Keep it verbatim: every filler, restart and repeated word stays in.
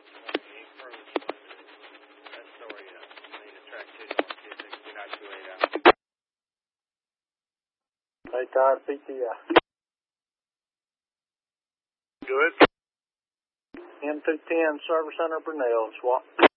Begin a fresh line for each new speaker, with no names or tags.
Hey, Todd, P T I.
Good.
M two ten Service Center, Burnell, SWAT.